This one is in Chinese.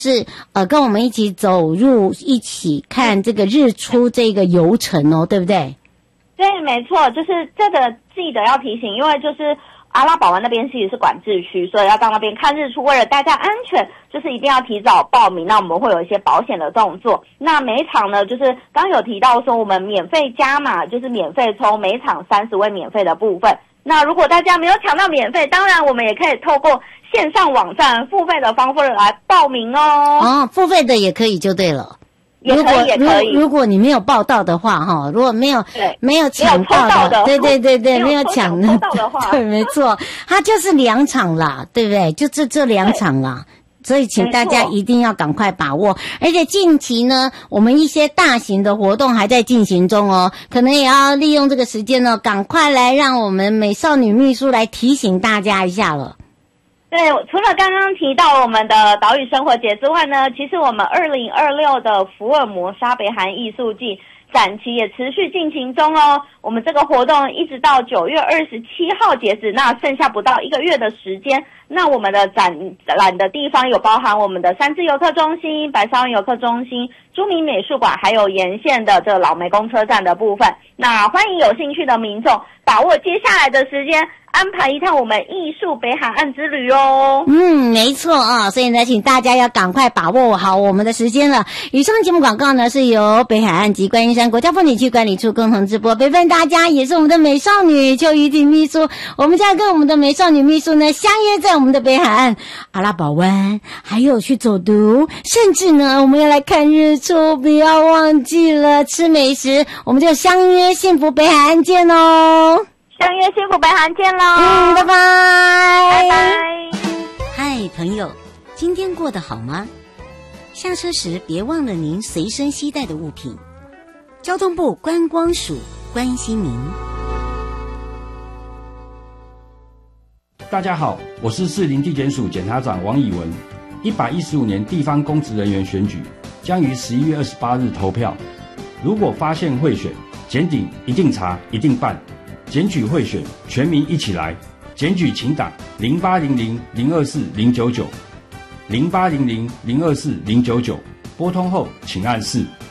是跟我们一起走入一起看这个日出这个游程哦，对不对？ 对，没错，就是这个记得要提醒，因为就是阿拉堡湾那边其实是管制区，所以要到那边看日出，为了大家安全，就是一定要提早报名。那我们会有一些保险的动作。那每一场呢，就是刚有提到说我们免费加码，就是免费抽每场30位免费的部分。那如果大家没有抢到免费，当然我们也可以透过线上网站付费的方式来报名哦。 付费的也可以就对了。 也可以，也可以。 如果你没有报到的话，哈，如果没有抢到的， 对，没有抢到的话， 对，没错，它就是2场啦，对不对？就这2场啦。所以请大家一定要赶快把握，而且近期呢，我们一些大型的活动还在进行中哦，可能也要利用这个时间呢，赶快来让我们美少女秘书来提醒大家一下了。 对，除了刚刚提到我们的岛屿生活节之外呢，其实我们2026的福尔摩沙北韩艺术季展期也持续进行中哦。我们这个活动一直到9月27号截止，那剩下不到1个月的时间。那我们的展览的地方有包含我们的三芝游客中心、白沙湾游客中心、朱明美术馆，还有沿线的这老湄公车站的部分。那欢迎有兴趣的民众把握接下来的时间，安排一趟我们艺术北海岸之旅哦。 没错啊，所以呢，请大家要赶快把握好我们的时间了。以上节目广告呢是由北海岸及观音山国家风景区管理处共同直播，陪伴大家也是我们的美少女邱怡婷秘书。我们将跟我们的美少女秘书呢相约在我们的北海岸阿拉堡湾，还有去走读，甚至呢我们要来看日出，不要忘记了吃美食。我们就相约幸福北海岸见哦。 相约幸福北海岸见咯。 拜拜拜拜。 嗨朋友，今天过得好吗？下车时别忘了您随身携带的物品。交通部观光署关心您。 大家好，我是士林地检署检察长王以文。115年地方公职人员选举将于11月28日投票。如果发现贿选，检警一定查，一定办。检举贿选，全民一起来。检举请打0800-024-099 0800-024-099，拨通后请按4。